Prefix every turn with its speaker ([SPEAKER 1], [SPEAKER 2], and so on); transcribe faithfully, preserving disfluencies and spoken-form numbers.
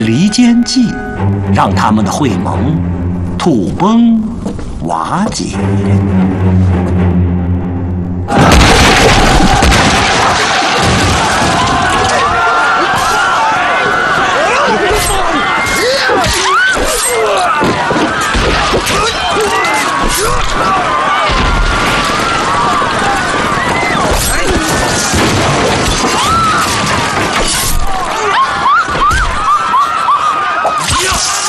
[SPEAKER 1] 离间计，让他们的会盟土崩瓦解。